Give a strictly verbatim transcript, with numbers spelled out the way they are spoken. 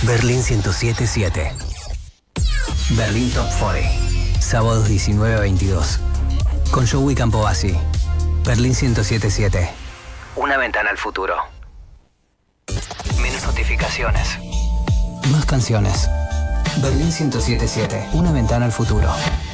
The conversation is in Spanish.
Berlín ciento siete siete. Berlín Top cuarenta. Sábados diecinueve a veintidós. Con Joey Campobasi. Berlín ciento siete siete. Una ventana al futuro. Menos notificaciones. Más canciones. Berlín ciento siete siete. Una ventana al futuro.